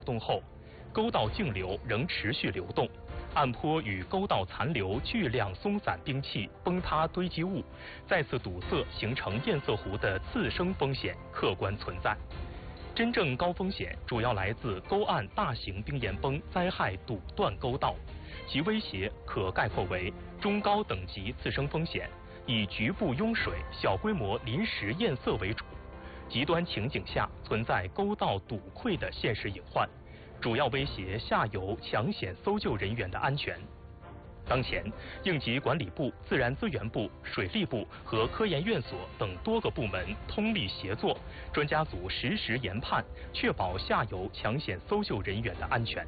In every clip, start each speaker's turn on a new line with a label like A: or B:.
A: 动后，沟道径流仍持续流动，岸坡与沟道残留巨量松散冰器、崩塌堆积物再次堵塞，形成堰塞湖的次生风险客观存在。真正高风险主要来自沟岸大型冰岩崩灾害堵断沟道，其威胁可概括为中高等级次生风险，以局部拥水、小规模临时堰塞为主。极端情景下存在沟道堵溃的现实隐患，主要威胁下游抢险搜救人员的安全。当前，应急管理部、自然资源部、水利部和科研院所等多个部门通力协作，专家组实时研判，确保下游抢险搜救人员的安全。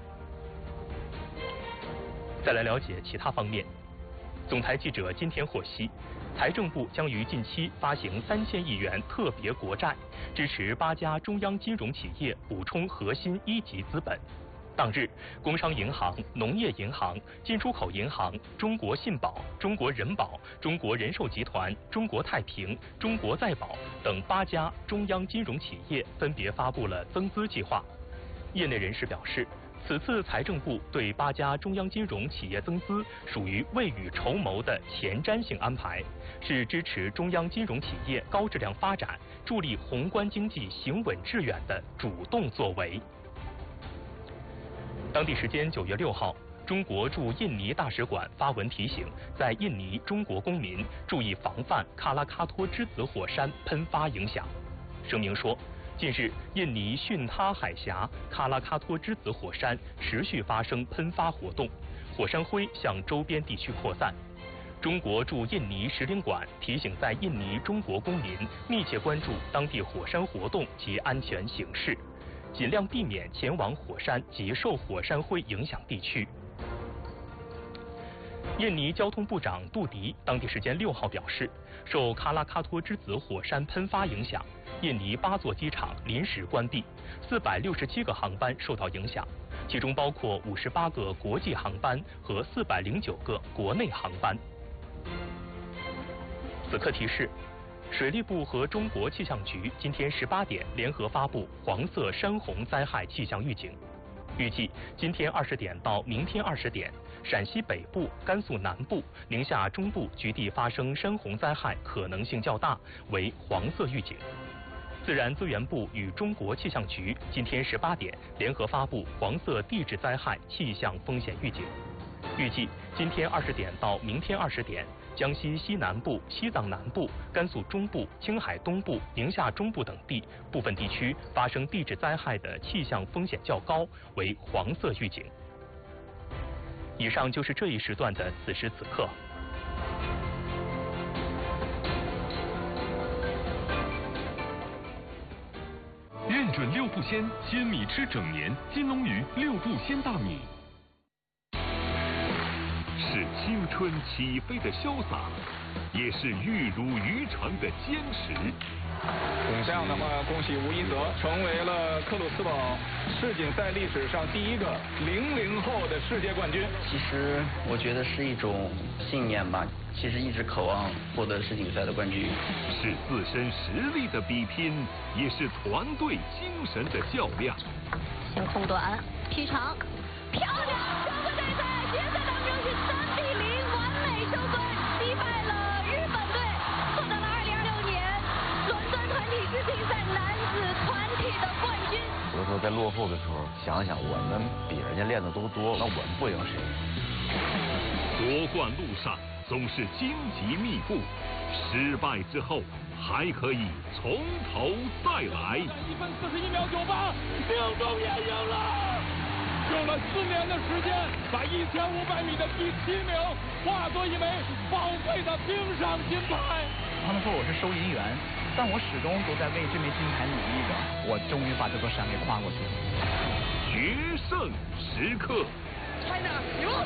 A: 再来了解其他方面。总台记者今天获悉，财政部将于近期发行3000亿元特别国债，支持8家中央金融企业补充核心一级资本。当日，工商银行、农业银行、进出口银行、中国信保、中国人保、中国人寿集团、中国太平、中国再保等8家中央金融企业分别发布了增资计划。业内人士表示，此次财政部对8家中央金融企业增资，属于未雨绸缪的前瞻性安排，是支持中央金融企业高质量发展、助力宏观经济行稳致远的主动作为。当地时间9月6号，中国驻印尼大使馆发文提醒在印尼中国公民注意防范喀拉喀托之子火山喷发影响。声明说，近日，印尼巽他海峡喀拉喀托之子火山持续发生喷发活动，火山灰向周边地区扩散。中国驻印尼使领馆提醒在印尼中国公民密切关注当地火山活动及安全形势，尽量避免前往火山及受火山灰影响地区。印尼交通部长杜迪当地时间6号表示，受喀拉喀托之子火山喷发影响，印尼8座机场临时关闭，467个航班受到影响，其中包括58个国际航班和409个国内航班。此刻提示，水利部和中国气象局今天18点联合发布黄色山洪灾害气象预警。预计今天20点到明天20点，陕西北部、甘肃南部、宁夏中部局地发生山洪灾害可能性较大，为黄色预警。自然资源部与中国气象局今天18点联合发布黄色地质灾害气象风险预警。预计今天20点到明天20点，江西西南部、西藏南部、甘肃中部、青海东部、宁夏中部等地部分地区发生地质灾害的气象风险较高，为黄色预警。以上就是这一时段的此时此刻。
B: 认准六步鲜，鲜米吃整年。金龙鱼六步鲜大米。是青春起飞的潇洒，也是玉汝于成的坚持。
C: 这样的话，恭喜吴一泽成为了克鲁斯堡世锦赛历史上第一个00后的世界冠军。
D: 其实我觉得是一种信念吧，其实一直渴望获得世锦赛的冠军。
B: 是自身实力的比拼，也是团队精神的较量。
E: 先空短，劈长，漂亮！中国队在决赛当中是3比0完美收官，击败了日本队，获得了2026年伦敦团体世锦赛男子团体的冠军。
F: 有的时候在落后的时候，想想我们比人家练的都多，那我们不赢谁？
B: 夺冠路上总是荆棘密布，失败之后还可以从头再来。
C: 1分41秒98，命中也赢了。用了4年的时间，把1500米的第7名化作一枚宝贵的冰上金牌。
G: 他们说我是收银员，但我始终都在为这枚金牌努力着。我终于把这座山给跨过去了。
B: 决胜时刻
C: China 赢了。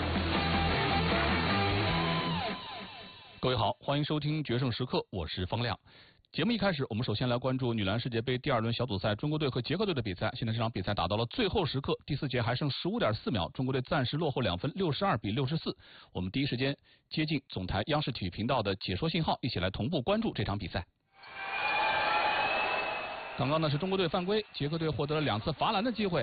H: 各位好，欢迎收听《决胜时刻》，我是方亮。节目一开始，我们首先来关注女篮世界杯第2轮小组赛中国队和捷克队的比赛。现在这场比赛打到了最后时刻，第4节还剩15.4秒，中国队暂时落后2分，62比64。我们第一时间接近总台央视体育频道的解说信号，一起来同步关注这场比赛。刚刚呢是中国队犯规，捷克队获得了2次罚篮的机会。